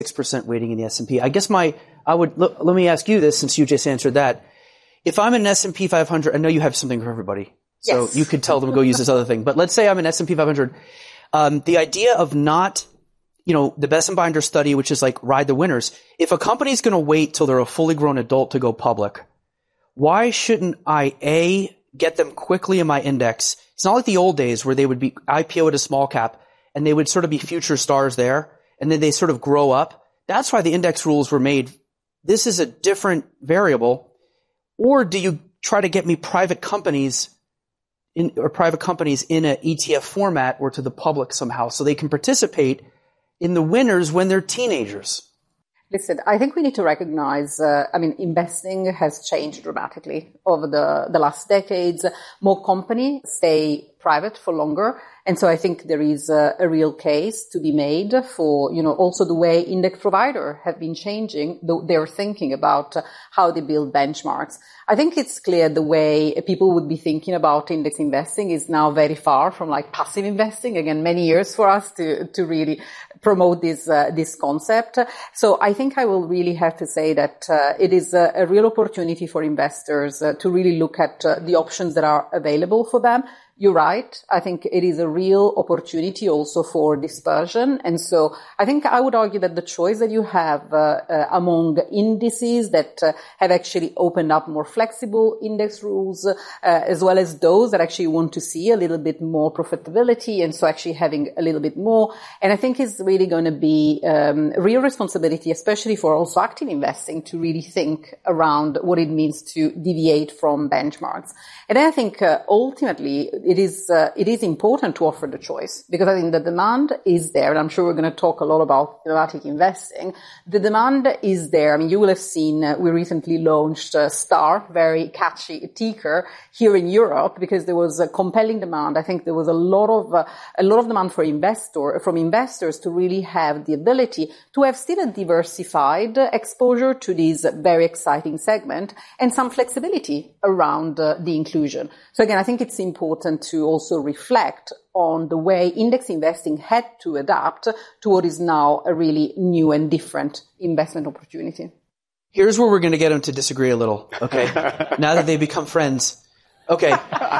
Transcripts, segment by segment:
6% weighting in the S&P. I guess let me ask you this, since you just answered that. If I'm an S&P 500, I know you have something for everybody. So yes. You could tell them to go use this other thing. But let's say I'm an S&P 500. The idea of not, the Best & Binder study, which is like ride the winners. If a company's going to wait till they're a fully grown adult to go public, why shouldn't I, get them quickly in my index? It's not like the old days where they would be IPO at a small cap and they would sort of be future stars there and then they sort of grow up. That's why the index rules were made. This is a different variable. Or do you try to get me private companies in an ETF format or to the public somehow so they can participate in the winners when they're teenagers? Listen, I think we need to recognize, investing has changed dramatically over the last decades. More companies stay private for longer. And so I think there is a real case to be made for, also the way index providers have been changing, they're thinking about how they build benchmarks. I think it's clear the way people would be thinking about index investing is now very far from like passive investing. Again, many years for us to really promote this concept. So I think I will really have to say that it is a real opportunity for investors to really look at the options that are available for them. You're right. I think it is a real opportunity also for dispersion. And so I think I would argue that the choice that you have among indices that have actually opened up more flexible index rules, as well as those that actually want to see a little bit more profitability and so actually having a little bit more. And I think it's really going to be real responsibility, especially for also active investing, to really think around what it means to deviate from benchmarks. And I think ultimately it is important to offer the choice, because I think the demand is there, and I'm sure we're going to talk a lot about thematic investing. The demand is there. I mean, you will have seen we recently launched STAR, very catchy ticker here in Europe, because there was a compelling demand. I think there was a lot of demand from investors to really have the ability to have still a diversified exposure to this very exciting segment and some flexibility around the inclusion. So again, I think it's important to also reflect on the way index investing had to adapt to what is now a really new and different investment opportunity. Here's where we're going to get them to disagree a little, okay? Now that they become friends. Okay.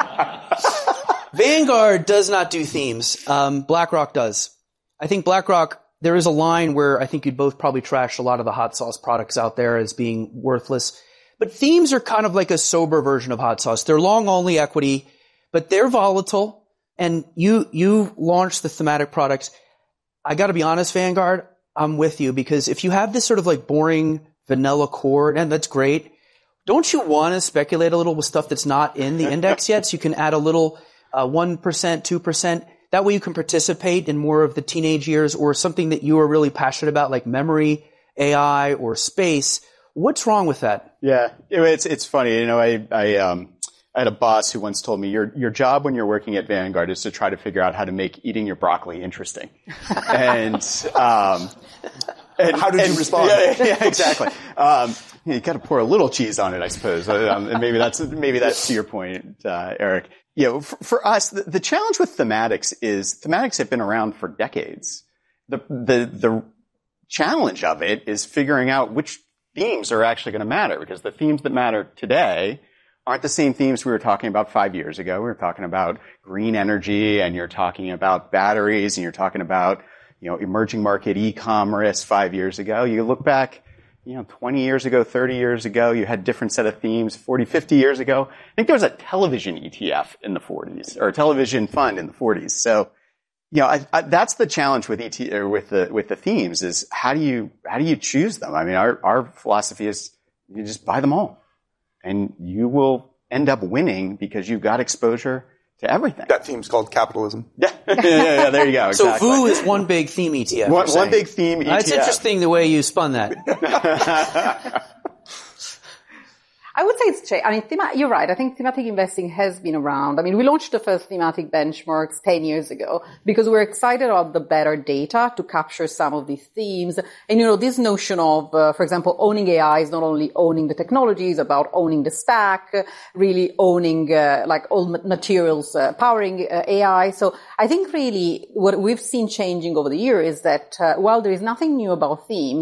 Vanguard does not do themes. BlackRock does. I think BlackRock, there is a line where I think you'd both probably trash a lot of the hot sauce products out there as being worthless. But themes are kind of like a sober version of hot sauce. They're long-only equity, but they're volatile. And you launched the thematic products. I got to be honest, Vanguard, I'm with you, because if you have this sort of like boring vanilla core, and that's great, don't you want to speculate a little with stuff that's not in the index yet? So you can add a little 1%, 2%. That way you can participate in more of the teenage years or something that you are really passionate about, like memory, AI, or space. What's wrong with that? Yeah, it's funny. I had a boss who once told me, your job when you're working at Vanguard is to try to figure out how to make eating your broccoli interesting. And how did you respond? Yeah, exactly. You got to pour a little cheese on it, I suppose. And maybe that's to your point, Eric. For us, the challenge with thematics is thematics have been around for decades. The challenge of it is figuring out which themes are actually going to matter, because the themes that matter today aren't the same themes we were talking about 5 years ago. We were talking about green energy, and you're talking about batteries, and you're talking about, emerging market e-commerce 5 years ago. You look back, 20 years ago, 30 years ago, you had different set of themes. 40, 50 years ago, I think there was a television ETF in the 40s, or a television fund in the 40s. So, that's the challenge with with the themes, is how do you choose them? I mean, our philosophy is you just buy them all, and you will end up winning because you've got exposure to everything. That theme's called capitalism. Yeah, there you go. Exactly. So VOO is one big theme ETF. One big theme ETF. That's interesting the way you spun that. I would say it's changed. I mean, you're right. I think thematic investing has been around. I mean, we launched the first thematic benchmarks 10 years ago because we're excited about the better data to capture some of these themes. And, this notion of, for example, owning AI is not only owning the technology, it's about owning the stack, really owning, like all materials powering AI. So I think really what we've seen changing over the year is that while there is nothing new about themes,